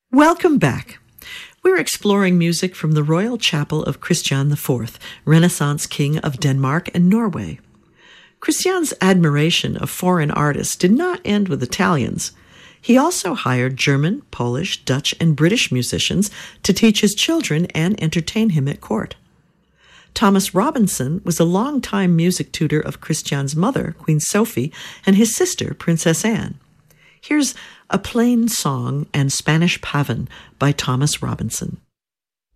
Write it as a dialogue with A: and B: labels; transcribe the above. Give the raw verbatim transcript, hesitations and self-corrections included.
A: Welcome back. We're exploring music from the Royal Chapel of Christian the Fourth, Renaissance King of Denmark and Norway. Christian's admiration of foreign artists did not end with Italians. He also hired German, Polish, Dutch, and British musicians to teach his children and entertain him at court. Thomas Robinson was a longtime music tutor of Christian's mother, Queen Sophie, and his sister, Princess Anne. Here's A Plain Song and Spanish Pavane by Thomas Robinson.